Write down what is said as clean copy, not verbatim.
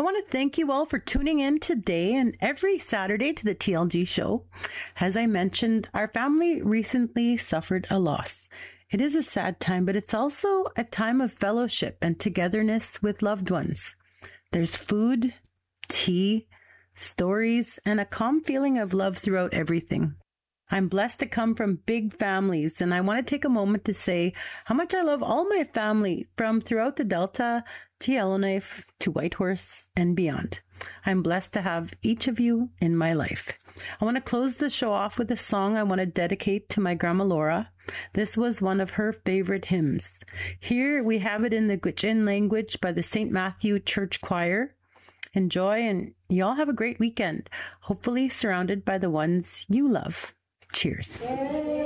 I want to thank you all for tuning in today and every Saturday to the TLG show. As I mentioned, our family recently suffered a loss. It is a sad time, but it's also a time of fellowship and togetherness with loved ones. There's food, tea, stories, and a calm feeling of love throughout everything. I'm blessed to come from big families, and I want to take a moment to say how much I love all my family from throughout the Delta to Yellowknife to Whitehorse and beyond. I'm blessed to have each of you in my life. I want to close the show off with a song I want to dedicate to my Grandma Laura. This was one of her favorite hymns. Here we have it in the Gwich'in language by the St. Matthew Church Choir. Enjoy, and y'all have a great weekend, hopefully surrounded by the ones you love. Cheers.